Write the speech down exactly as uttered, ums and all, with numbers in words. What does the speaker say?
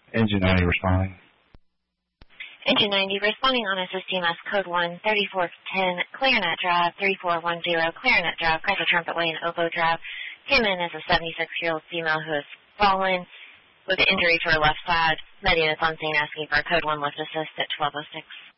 Engine ninety responding. Engine ninety responding on S S T M S code one thirty-four ten, Clarinet Drive three four one zero, Clarinet Drive, Chrysler Trumpet Way and Oboe Drive. Came in as a seventy-six-year-old female who has fallen with an injury to her left side. Med units on scene asking for a code one lift assist at twelve oh six.